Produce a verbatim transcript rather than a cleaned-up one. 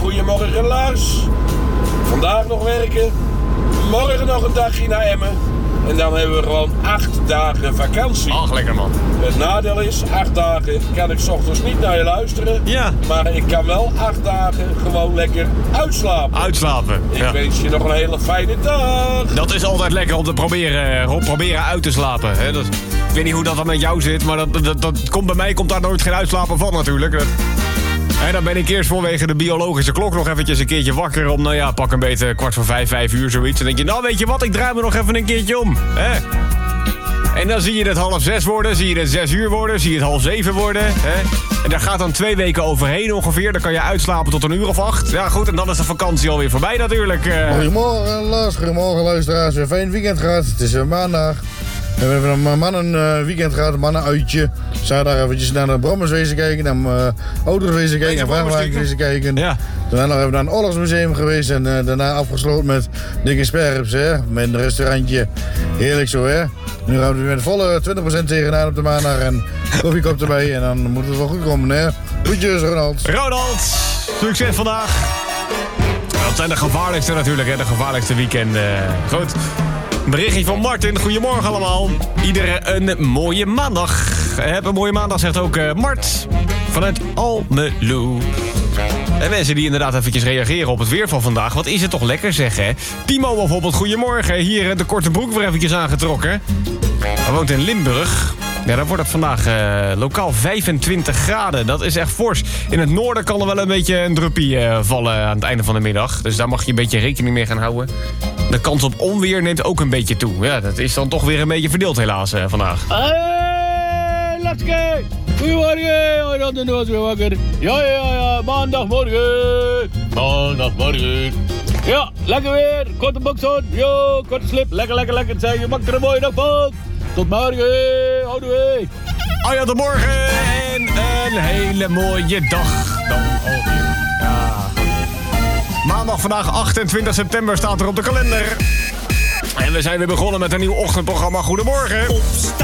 goedemorgen Lars. Vandaag nog werken. Morgen nog een dagje naar Emmen. En dan hebben we gewoon acht dagen vakantie. Ach, lekker man. Het nadeel is, acht dagen kan ik 's ochtends niet naar je luisteren. Ja. Maar ik kan wel acht dagen gewoon lekker uitslapen. Uitslapen. Ik Ja. wens je nog een hele fijne dag. Dat is altijd lekker om te proberen, Rob, proberen uit te slapen. Hè? Dat, ik weet niet hoe dat dan met jou zit, maar dat, dat, dat komt bij mij komt daar nooit geen uitslapen van natuurlijk. Dat, hè, dan ben ik eerst vanwege de biologische klok nog eventjes een keertje wakker om, nou ja, pak een beetje kwart voor vijf, vijf uur zoiets. En dan denk je, nou weet je wat, ik draai me nog even een keertje om. Hè? En dan zie je het half zes worden, zie je het zes uur worden, zie je het half zeven worden. Hè? En daar gaat dan twee weken overheen ongeveer. Dan kan je uitslapen tot een uur of acht. Ja goed, en dan is de vakantie alweer voorbij natuurlijk. Uh... Goedemorgen Lars, goedemorgen luisteraars. Weer een fijn weekend gehad. Het is uh, maandag. We hebben een mannen uh, weekend gehad, een mannenuitje. Zaterdag eventjes naar de Brommers wezen kijken, naar uh, auto's wezen kijken, naar vrachtwagens wezen kijken. Ja. Daarna nog even naar een oorlogsmuseum geweest en uh, daarna afgesloten met dikke sperps, hè. Met een restaurantje. Heerlijk zo, hè. Nu gaan we weer met volle twintig procent tegenaan op de maandag en koffiekop erbij en dan moet het wel goed komen, hè. Groetjes, Ronald. Ronald, succes vandaag. Dat zijn de gevaarlijkste natuurlijk, hè. De gevaarlijkste weekenden. Goed. Berichtje van Martin. Goedemorgen allemaal. Iedereen een mooie maandag. Heb een mooie maandag, zegt ook uh, Mart. Vanuit Almelo. En mensen die inderdaad eventjes reageren op het weer van vandaag. Wat is het toch lekker zeg, hè? Timo bijvoorbeeld, goedemorgen. Hier de korte broek weer eventjes aangetrokken. Hij woont in Limburg. Ja, daar wordt het vandaag uh, lokaal vijfentwintig graden. Dat is echt fors. In het noorden kan er wel een beetje een druppie uh, vallen aan het einde van de middag. Dus daar mag je een beetje rekening mee gaan houden. De kans op onweer neemt ook een beetje toe. Ja, dat is dan toch weer een beetje verdeeld helaas uh, vandaag. Hey, Latske! Goedemorgen! Oh, dat was weer wakker. Ja, ja, ja, maandagmorgen. Maandagmorgen. Ja, lekker weer. Korte box aan. Yo, korte slip. Lekker, lekker, lekker. Zeg je, maak er een mooie dag van. Tot morgen. Houdoe. Oh ja, tot morgen. En een hele mooie dag. Dan alweer. Ja. Maandag vandaag achtentwintig september staat er op de kalender. En we zijn weer begonnen met een nieuw ochtendprogramma. Goedemorgen. Opstaan.